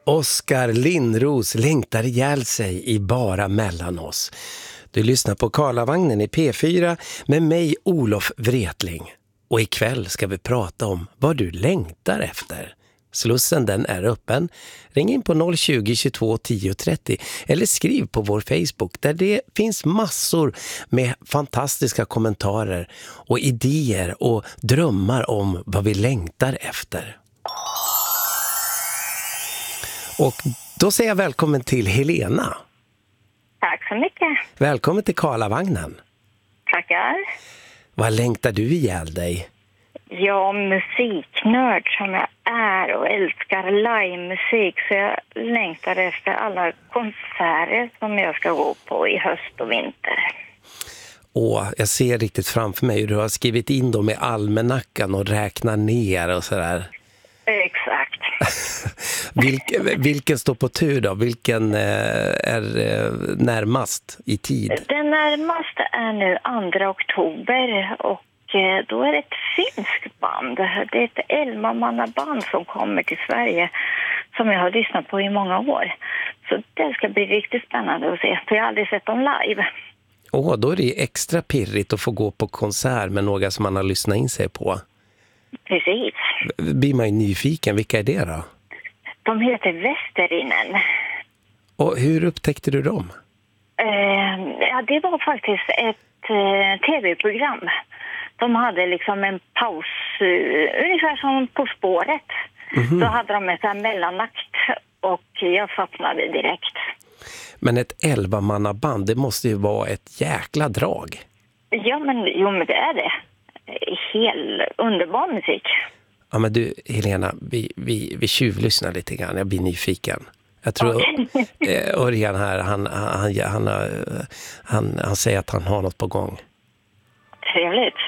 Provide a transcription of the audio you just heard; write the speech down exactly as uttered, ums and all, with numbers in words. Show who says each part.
Speaker 1: Oskar Lindros längtar ihjäl sig i Bara mellan oss. Du lyssnar på Karlavagnen i P fyra med mig, Olof Wretling. Och ikväll ska vi prata om vad du längtar efter. Slussen den är öppen. Ring in på noll tjugo, tjugotvå, tio trettio eller skriv på vår Facebook där det finns massor med fantastiska kommentarer och idéer och drömmar om vad vi längtar efter. Och då säger jag välkommen till Helena.
Speaker 2: Tack så mycket.
Speaker 1: Välkommen till Karlavagnen.
Speaker 2: Tackar.
Speaker 1: Vad längtar du ihjäl dig?
Speaker 2: Jag musiknörd som jag är och älskar livemusik, så jag längtar efter alla konserter som jag ska gå på i höst och vinter.
Speaker 1: Åh, jag ser riktigt framför mig hur du har skrivit in dem i almanackan och räknar ner och sådär.
Speaker 2: Exakt.
Speaker 1: Vilken, vilken står på tur då? Vilken eh, är eh, närmast i tid?
Speaker 2: Den närmaste är nu andra oktober och eh, då är det ett finskt band. Det är ett elva-mannaband som kommer till Sverige som jag har lyssnat på i många år. Så det ska bli riktigt spännande att se, för jag har aldrig sett dem live.
Speaker 1: Åh, då är det extra pirrigt att få gå på konsert med några som man har lyssnat in sig på.
Speaker 2: Precis.
Speaker 1: Blir man ju nyfiken. Vilka är det då?
Speaker 2: De heter Västerinen.
Speaker 1: Och hur upptäckte du dem?
Speaker 2: Eh, ja, det var faktiskt ett eh, tv-program. De hade liksom en paus, eh, ungefär som På spåret. Mm-hmm. Så hade de ett här mellanakt och jag fastnade direkt.
Speaker 1: Men ett elva-mannaband, det måste ju vara ett jäkla drag.
Speaker 2: Ja, men, jo, men det är det. Helt underbar musik.
Speaker 1: Ja, men du, Helena, vi, vi, vi tjuvlyssnar lite grann. Jag blir nyfiken. Jag tror okay. eh, Örjan här, han, han, han, han, han, han säger att han har något på gång.
Speaker 2: Trevligt.